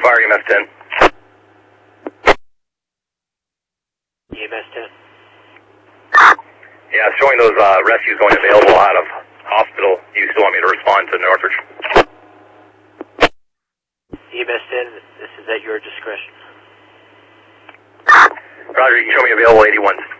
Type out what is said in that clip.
fire, EMS 10. EMS 10. Yeah, showing those rescues going available out of hospital. You still want me to respond to Northridge? EMS 10, this is at your discretion. Roger, you can show me available 81.